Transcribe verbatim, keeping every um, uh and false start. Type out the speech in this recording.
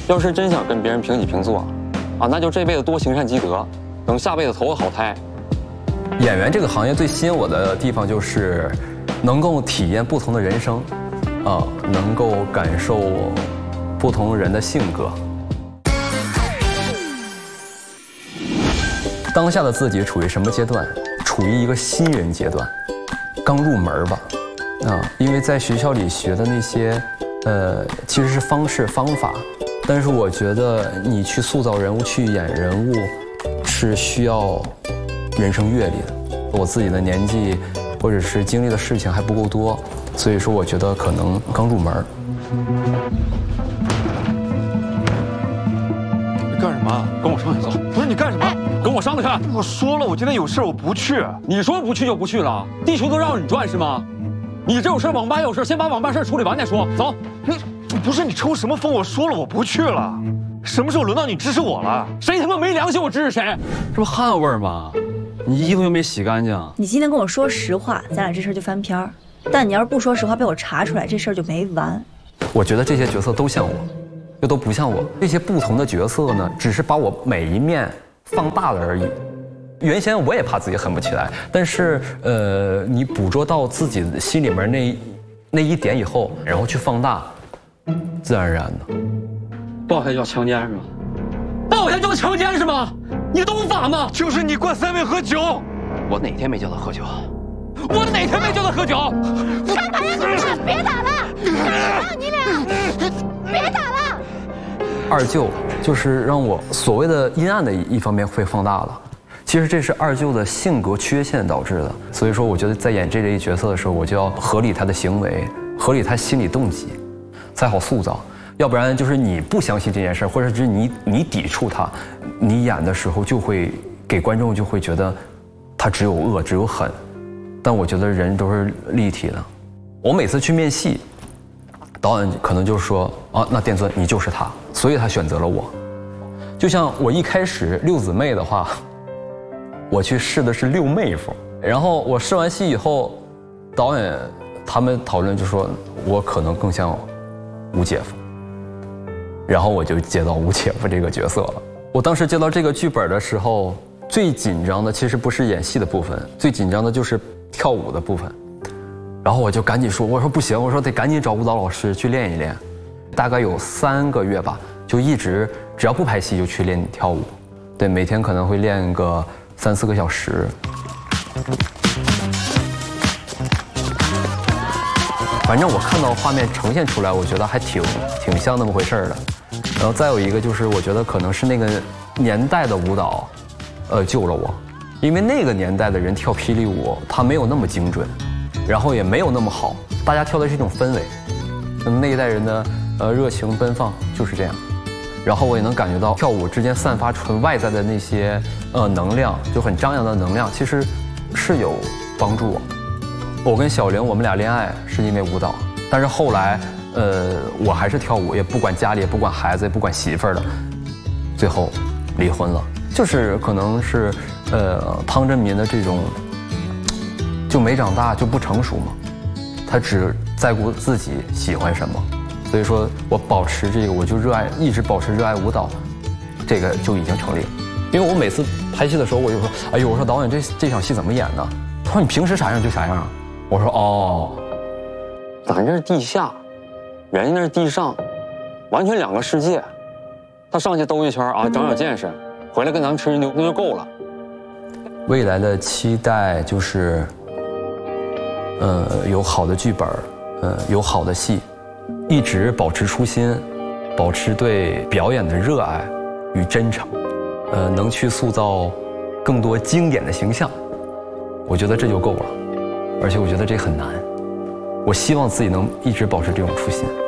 要是真想跟别人平起平坐，啊，那就这辈子多行善积德，等下辈子投个好胎。 演员这个行业最吸引我的地方就是能够体验不同的人生，啊，能够感受不同人的性格。当下的自己处于什么阶段？处于一个新人阶段，刚入门吧，啊，因为在学校里学的那些，呃，其实是方式方法，但是我觉得你去塑造人物、去演人物，是需要人生阅历的。我自己的年纪或者是经历的事情还不够多，所以说我觉得可能刚入门。 你干什么？跟我上去走！不是你干什么？哎、跟我上去！ 我说了，我今天有事，我不去。 你说不去就不去了？地球都绕着你转是吗？你这有事，网吧有事，先把网吧事处理完再说。走。 你不是你抽什么风？我说了，我不去了。什么时候轮到你支持我了？ 谁他妈没良心，我支持谁？这不汗味吗？你衣服又没洗干净。 你今天跟我说实话，咱俩这事儿就翻篇儿。但你要是不说实话，被我查出来，这事儿就没完。 我觉得这些角色都像我，又都不像我。这些不同的角色呢，只是把我每一面放大了而已。原先我也怕自己狠不起来，但是呃，你捕捉到自己心里面那那一点以后，然后去放大，自然而然的。 报下叫强奸是吗？报下叫强奸是吗？你懂法吗？ 就是你灌三位喝酒。 我哪天没叫他喝酒？我哪天没叫他喝酒？ 干嘛呀你们？别打了！干嘛你俩？别打了！ 二舅就是让我所谓的阴暗的一方面会放大了。其实这是二舅的性格缺陷导致的，所以说我觉得在演这类角色的时候，我就要合理他的行为，合理他心理动机，才好塑造。要不然就是你不相信这件事，或者是你你抵触他，你演的时候就会给观众就会觉得他只有恶，只有狠。但我觉得人都是立体的。我每次去面戏，导演可能就说啊，那电尊你就是他，所以他选择了我。就像我一开始六姊妹的话，我去试的是六妹夫，然后我试完戏以后，导演他们讨论就说我可能更像吴姐夫，然后我就接到吴姐夫这个角色了。我当时接到这个剧本的时候，最紧张的其实不是演戏的部分，最紧张的就是跳舞的部分。然后我就赶紧说，我说不行，我说得赶紧找舞蹈老师去练一练。大概有三个月吧，就一直只要不拍戏就去练跳舞。对，每天可能会练个三四个小时。反正我看到画面呈现出来，我觉得还挺挺像那么回事儿的。然后再有一个就是，我觉得可能是那个年代的舞蹈，呃，救了我，因为那个年代的人跳霹雳舞，他没有那么精准，然后也没有那么好，大家跳的是一种氛围。那么那一代人的呃热情奔放就是这样。然后我也能感觉到跳舞之间散发出外在的那些呃能量，就很张扬的能量，其实是有帮助我。我跟小玲我们俩恋爱是因为舞蹈，但是后来呃我还是跳舞，也不管家里，也不管孩子，也不管媳妇儿的，最后离婚了。就是可能是呃汤镇民的这种就没长大，就不成熟嘛，他只在乎自己喜欢什么。所以说我保持这个，我就热爱，一直保持热爱舞蹈，这个就已经成立了。因为我每次拍戏的时候，我就说，哎呦，我说导演这这场戏怎么演呢？他说你平时啥样就啥样。我说哦， 咱这是地下，人家那是地上，完全两个世界。他上去兜一圈啊，长长见识，回来跟咱们吃牛那就够了。 未来的期待就是，呃，有好的剧本，呃，有好的戏。一直保持初心，保持对表演的热爱与真诚，呃，能去塑造更多经典的形象，我觉得这就够了。而且我觉得这很难，我希望自己能一直保持这种初心。